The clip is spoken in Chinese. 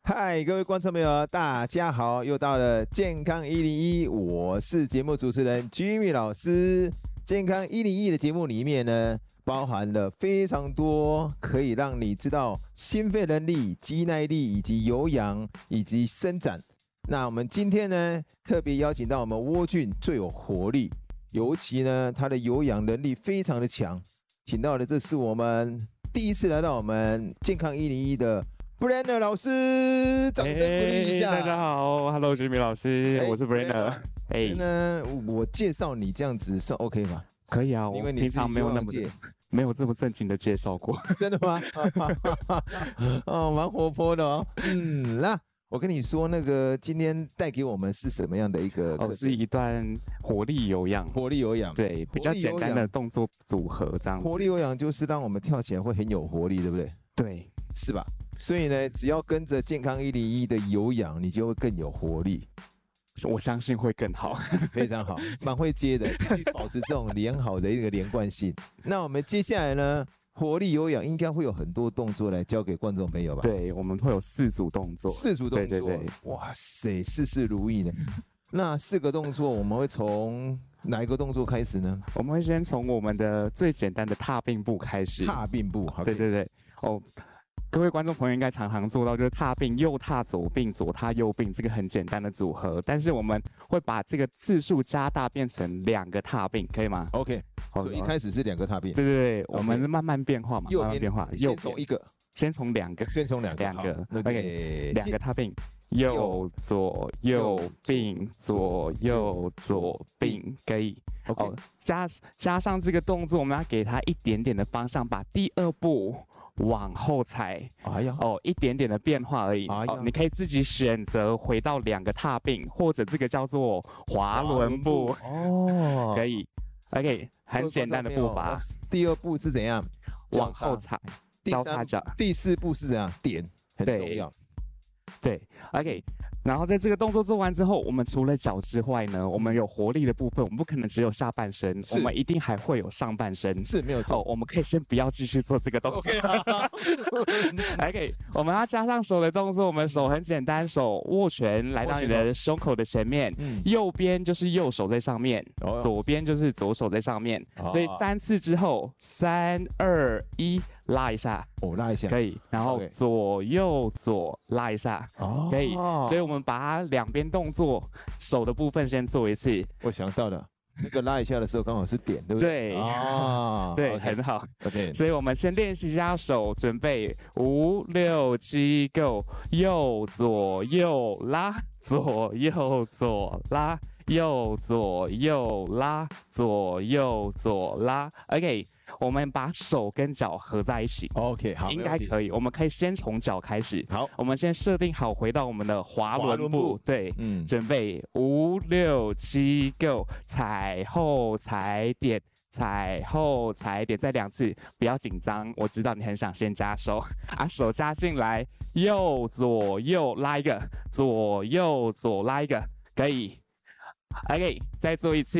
嗨，各位观众朋友，大家好！又到了健康101，我是节目主持人 Jimmy 老师。健康101的节目里面呢，包含了非常多可以让你知道心肺能力、肌耐力以及有氧以及伸展。那我们今天呢，特别邀请到我们蜗苣最有活力，尤其呢，它的有氧能力非常的强。请到的这是我们第一次来到我们健康101的Brenner 老师，掌声鼓励一下。 大家好 ，Hello Jimmy 老师，我是 Brenner。 那我介绍你这样子算 OK 吗？ 可以啊， 因为你平常没有这么正经的介绍过。 真的吗？哦，蛮活泼的哦。那我跟你说，那个今天带给我们是什么样的一个？ 是一段活力有氧。 活力有氧， 对，比较简单的动作组合这样子。 活力有氧就是让我们跳起来会很有活力，对不对？ 对， 是吧？所以呢，只要跟着健康101的有氧，你就会更有活力。 我相信会更好， 非常好，蛮会接的，继续保持这种良好的一个连贯性。那我们接下来呢，活力有氧应该会有很多动作来教给观众朋友吧？ 对，我们会有4组动作。 4组动作， 对， 哇塞，事事如意呢。那4个动作，我们会从哪一个动作开始呢？ 我们会先从我们的最简单的踏并步开始。 踏并步， 对，各位观众朋友应该常常做到，就是踏并，右踏左并，左踏右并，这个很简单的组合。但是我们会把这个次数加大，变成2个踏并，可以吗 ？OK， 所以一开始是2个踏并。 对，我们慢慢变化嘛，慢慢变化。 先从1个， 先从2个，OK， 2个踏并，右左右并，左右左并，可以。 OK， 加上这个动作，我们要给它一点点的方向，把第2步往后踩，一点点的变化而已。你可以自己选择回到2个踏并，或者这个叫做滑轮步。可以。OK， 很简单的步伐。 第2步是怎样？ 往后踩，交叉脚。 第4步是怎样？点，很重要。 对 ，OK， 然后在这个动作做完之后，我们除了脚之外呢，我们有活力的部分，我们不可能只有下半身，我们一定还会有上半身， 是没有错。 我们可以先不要继续做这个动作。OK， 我们要加上手的动作，我们手很简单，手握拳来到你的胸口的前面，右边就是右手在上面，左边就是左手在上面，所以3次之后，3、2、1，拉一下， 拉一下， 可以，然后左右左拉一下。可以，所以我们把它2边动作手的部分先做一次。 我想到了，那个拉一下的时候刚好是点，对不对？ 对，很好。 OK， 所以我们先练习一下手，准备5、6、7 ，Go， 右左右拉，左右左拉。右左右拉，左右左拉 ，OK， 我们把手跟脚合在一起 ，OK， 好， 应该可以。我们可以先从脚开始， 好， 我们先设定好，回到我们的滑轮步，对，准备5、6、7 ，Go， 踩后踩点。踩后踩点，再2次，不要紧张。我知道你很想先加手，手加进来，右左右拉一个，左右左拉一个，可以。OK， 再做一次。